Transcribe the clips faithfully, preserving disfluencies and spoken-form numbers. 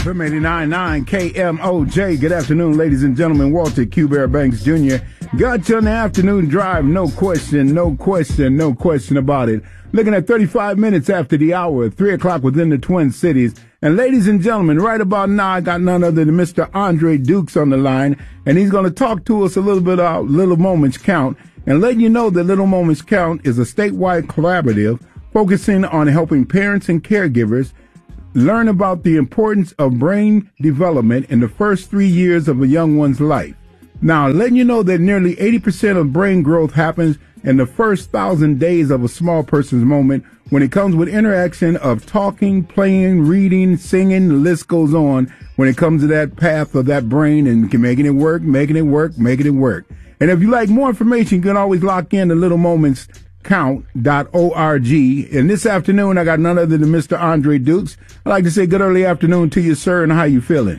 F M eighty-nine point nine K M O J. Good afternoon, ladies and gentlemen. Walter Q. Bear Banks Junior Got you on the afternoon drive. No question, no question, no question about it. Looking at thirty-five minutes after the hour, three o'clock within the Twin Cities. And ladies and gentlemen, right about now, I got none other than Mister Andre Dukes on the line, and he's going to talk to us a little bit about Little Moments Count, and let you know that Little Moments Count is a statewide collaborative focusing on helping parents and caregivers learn about the importance of brain development in the first three years of a young one's life. Now, letting you know that nearly eighty percent of brain growth happens in the first thousand days of a small person's moment when it comes with interaction of talking, playing, reading, singing, the list goes on when it comes to that path of that brain and making it work, making it work, making it work. And if you like more information, you can always lock in to little moments count dot org. And this afternoon, I got none other than Mister Andre Dukes. I'd like to say good early afternoon to you, sir, and how you feeling?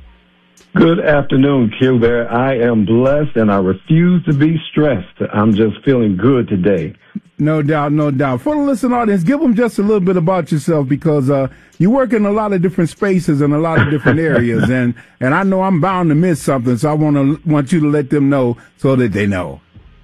Good afternoon, Q Bear. I am blessed, and I refuse to be stressed. I'm just feeling good today. No doubt, no doubt. For the listening audience, give them just a little bit about yourself, because uh, you work in a lot of different spaces and a lot of different areas, and, and I know I'm bound to miss something, so I want to want you to let them know so that they know.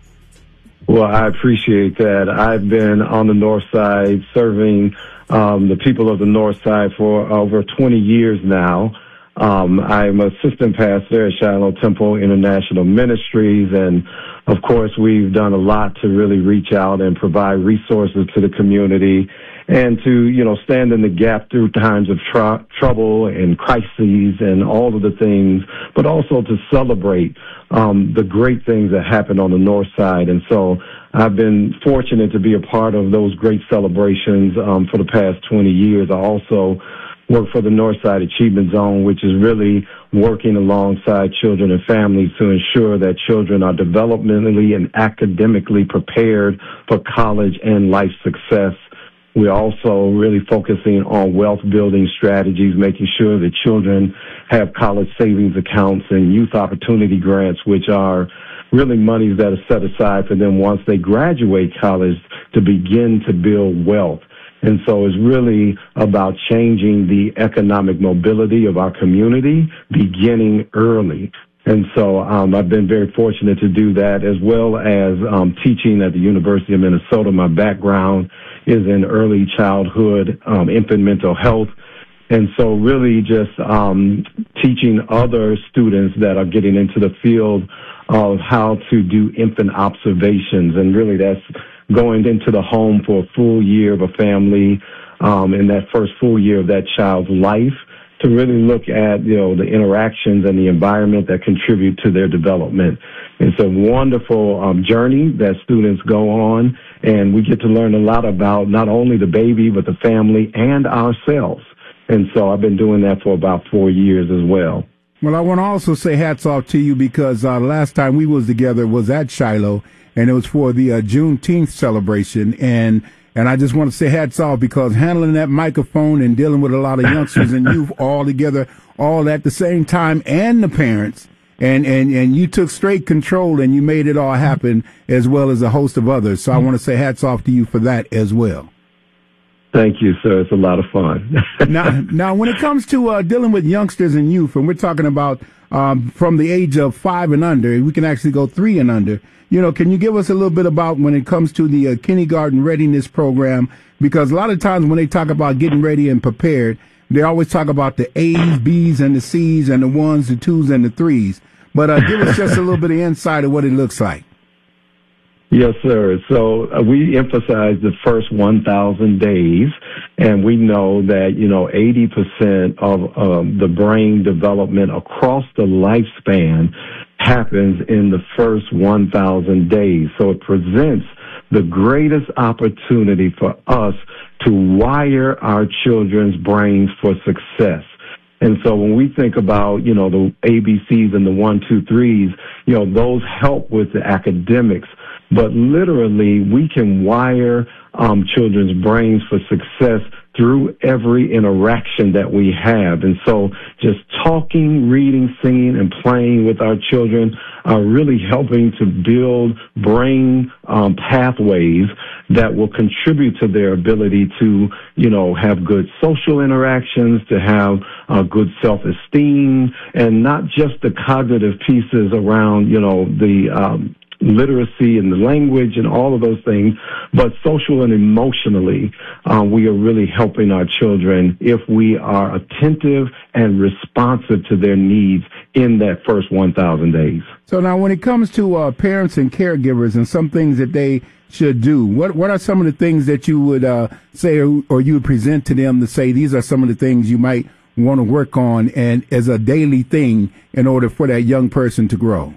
Well, I appreciate that. I've been on the North Side serving um, the people of the North Side for over twenty years now. Um, I'm assistant pastor at Shiloh Temple International Ministries, and of course, we've done a lot to really reach out and provide resources to the community and to, you know, stand in the gap through times of tr- trouble and crises and all of the things, but also to celebrate um, the great things that happen on the North Side. And so I've been fortunate to be a part of those great celebrations um, for the past twenty years. I also work for the Northside Achievement Zone, which is really working alongside children and families to ensure that children are developmentally and academically prepared for college and life success. We're also really focusing on wealth building strategies, making sure that children have college savings accounts and youth opportunity grants, which are really monies that are set aside for them once they graduate college to begin to build wealth. And so it's really about changing the economic mobility of our community beginning early. And so um, I've been very fortunate to do that, as well as um, teaching at the University of Minnesota. My background is in early childhood, um, infant mental health. And so really just um, teaching other students that are getting into the field of how to do infant observations. And really that's going into the home for a full year of a family, um, in that first full year of that child's life, to really look at, you know, the interactions and the environment that contribute to their development. It's a wonderful um, journey that students go on, and we get to learn a lot about not only the baby, but the family and ourselves. And so I've been doing that for about four years as well. Well, I want to also say hats off to you, because uh, last time we was together was at Shiloh, and it was for the uh, Juneteenth celebration. And and I just want to say hats off, because handling that microphone and dealing with a lot of youngsters and youth all together, all at the same time, and the parents, and, and, and you took straight control and you made it all happen, as well as a host of others. So I want to say hats off to you for that as well. Thank you, sir. It's a lot of fun. now, now, when it comes to uh, dealing with youngsters and youth, and we're talking about um, from the age of five and under, we can actually go three and under. You know, can you give us a little bit about when it comes to the uh, kindergarten readiness program? Because a lot of times when they talk about getting ready and prepared, they always talk about the A's, B's, and the C's, and the ones, the twos, and the threes. But uh, give us just a little bit of insight of what it looks like. Yes, sir. So uh, we emphasize the first one thousand days, and we know that, you know, eighty percent of um, the brain development across the lifespan happens in the first one thousand days. So it presents the greatest opportunity for us to wire our children's brains for success. And so when we think about, you know, the A B Cs and the one, two, threes, you know, those help with the academics. But literally, we can wire um, children's brains for success through every interaction that we have. And so just talking, reading, singing, and playing with our children are really helping to build brain um, pathways that will contribute to their ability to, you know, have good social interactions, to have uh, good self-esteem, and not just the cognitive pieces around, you know, the um, literacy and the language and all of those things, but social and emotionally, uh, we are really helping our children if we are attentive and responsive to their needs in that first one thousand days. So now when it comes to uh, parents and caregivers and some things that they should do, what what are some of the things that you would uh, say or, or you would present to them to say these are some of the things you might want to work on and as a daily thing in order for that young person to grow?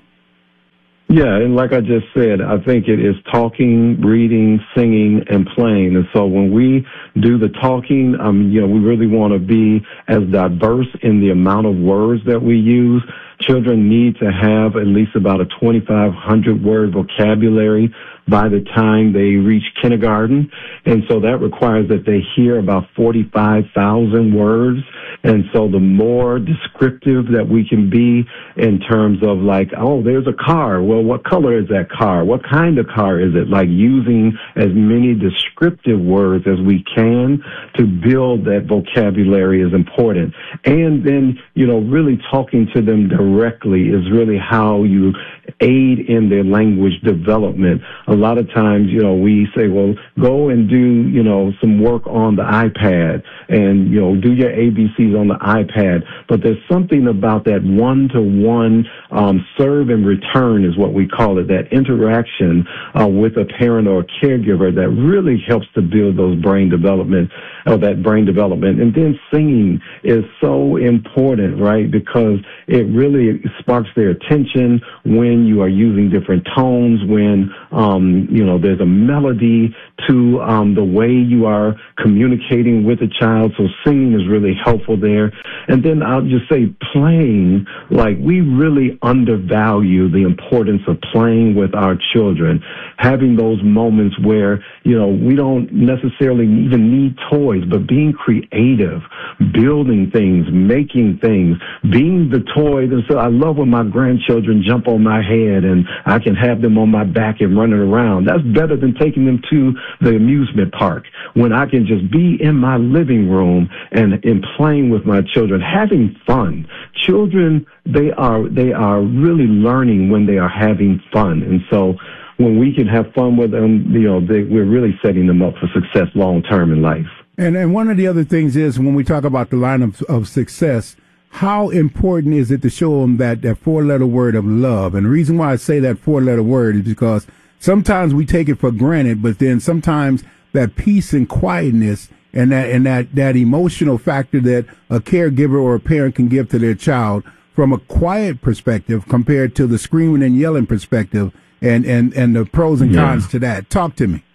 Yeah, and like I just said, I think it is talking, reading, singing, and playing. And so when we do the talking, um, you know, we really want to be as diverse in the amount of words that we use. Children need to have at least about a twenty-five hundred word vocabulary by the time they reach kindergarten. And so that requires that they hear about forty-five thousand words. And so the more descriptive that we can be in terms of like, oh, there's a car. Well, what color is that car? What kind of car is it? Like using as many descriptive words as we can to build that vocabulary is important. And then, you know, really talking to them directly is really how you aid in their language development. A lot of times, you know, we say, well, go and do, you know, some work on the iPad and, you know, do your A B Cs on the iPad. But there's something about that one-to-one um, serve and return is what we call it, that interaction uh, with a parent or a caregiver that really helps to build those brain development, or that brain development. And then singing is so important, right, because it really sparks their attention when you are using different tones, when, um, you know, there's a melody to um, the way you are communicating with a child. So singing is really helpful there. And then I'll just say playing, like we really undervalue the importance of playing with our children, having those moments where, you know, we don't necessarily even need toys, but being creative, building things, making things, being the toy. And so I love when my grandchildren jump on my head and I can have them on my back and running around. That's better than taking them to the amusement park when I can just be in my living room and, and playing with my children, having fun. Children, they are, they are really learning when they are having fun. And so when we can have fun with them, you know, they, we're really setting them up for success long term in life. And and one of the other things is when we talk about the line of, of success, how important is it to show them that, that four-letter word of love? And the reason why I say that four-letter word is because sometimes we take it for granted, but then sometimes that peace and quietness and that and that, that emotional factor that a caregiver or a parent can give to their child from a quiet perspective compared to the screaming and yelling perspective and, and, and the pros and cons yeah. to that. Talk to me.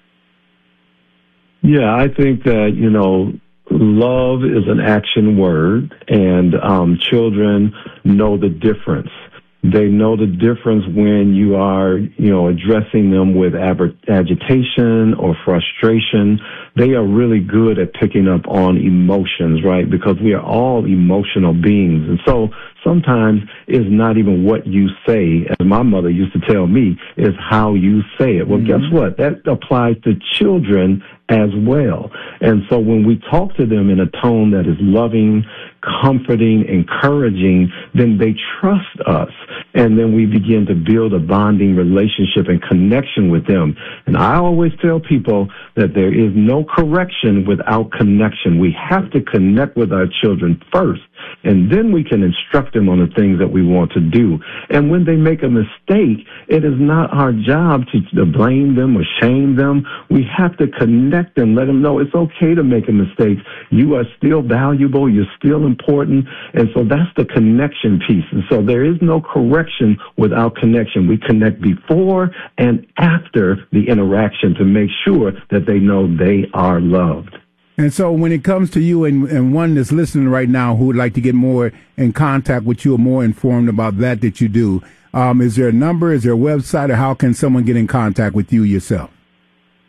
Yeah, I think that, you know, love is an action word, and um, children know the difference. They know the difference when you are, you know, addressing them with ab- agitation or frustration. They are really good at picking up on emotions, right? Because we are all emotional beings. And so sometimes it's not even what you say, as my mother used to tell me, is how you say it. Well, mm-hmm. guess what? That applies to children as well. And so when we talk to them in a tone that is loving, comforting, encouraging, then they trust us. And then we begin to build a bonding relationship and connection with them. And I always tell people that there is no correction without connection. We have to connect with our children first, and then we can instruct them on the things that we want to do. And when they make a mistake, it is not our job to, to blame them or shame them. We have to connect them, let them know it's okay to make a mistake. You are still valuable. You're still important. And so that's the connection piece. And so there is no correction without connection. We connect before and after the interaction to make sure that they know they are loved. And so when it comes to you and, and one that's listening right now who would like to get more in contact with you or more informed about that that you do, um, is there a number, is there a website, or how can someone get in contact with you yourself?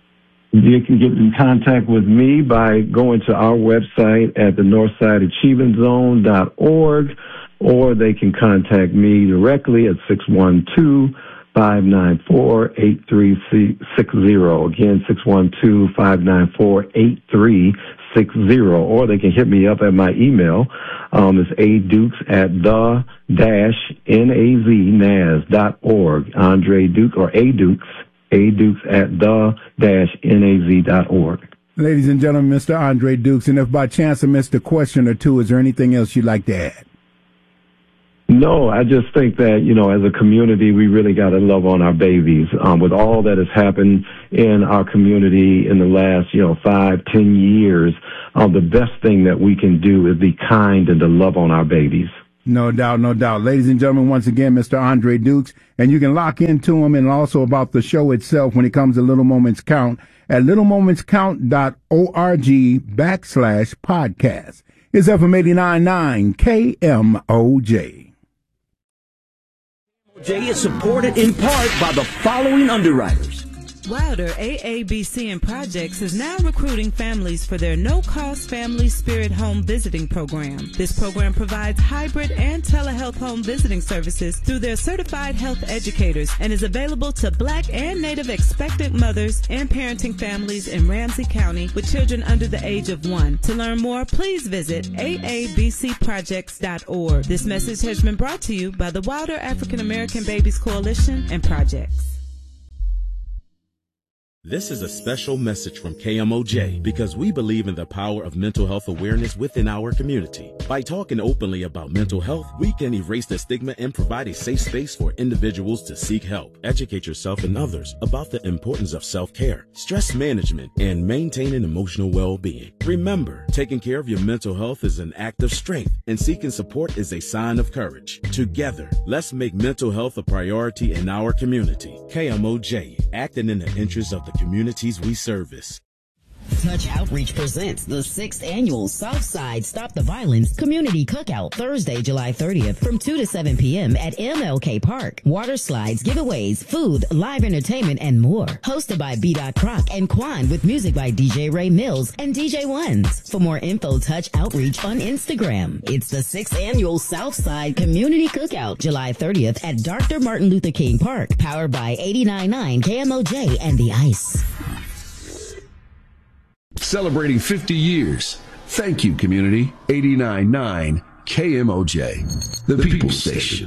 You can get in contact with me by going to our website at the northside achievement zone dot org, or they can contact me directly at six one two, five nine four, eight three six zero. Again, six one two, five nine four, eight three six zero. Or they can hit me up at my email. Um, it's adukes at the dash N A Z N A S dot org. Andre Duke or adukes. adukes at the dash N A Z dot org. Ladies and gentlemen, Mister Andre Dukes, and if by chance I missed a question or two, is there anything else you'd like to add? No, I just think that, you know, as a community, we really got to love on our babies. Um, with all that has happened in our community in the last, you know, five, ten years, um, the best thing that we can do is be kind and to love on our babies. No doubt, no doubt. Ladies and gentlemen, once again, Mister Andre Dukes, and you can lock into him and also about the show itself when it comes to Little Moments Count at little moments count dot org backslash podcast. It's F M eighty-nine point nine K M O J. J is supported in part by the following underwriters. Wilder A A B C and Projects is now recruiting families for their no-cost Family Spirit Home Visiting Program. This program provides hybrid and telehealth home visiting services through their certified health educators and is available to Black and Native expectant mothers and parenting families in Ramsey County with children under the age of one. To learn more, please visit A A B C projects dot org. This message has been brought to you by the Wilder African American Babies Coalition and Projects. This is a special message from K M O J because we believe in the power of mental health awareness within our community. By talking openly about mental health, we can erase the stigma and provide a safe space for individuals to seek help. Educate yourself and others about the importance of self-care, stress management, and maintaining emotional well-being. Remember, taking care of your mental health is an act of strength, and seeking support is a sign of courage. Together, let's make mental health a priority in our community. K M O J, acting in the interest of the communities we service. Touch Outreach presents the sixth annual Southside Stop the Violence Community Cookout, Thursday, July thirtieth from two to seven p.m. at M L K Park. Water slides, giveaways, food, live entertainment, and more. Hosted by B. Croc and Quan with music by D J Ray Mills and D J Ones. For more info, Touch Outreach on Instagram. It's the sixth annual Southside Community Cookout, July thirtieth at Doctor Martin Luther King Park. Powered by eighty-nine point nine K M O J and The Ice. Celebrating fifty years. Thank you, community. eighty-nine point nine K M O J, the People Station.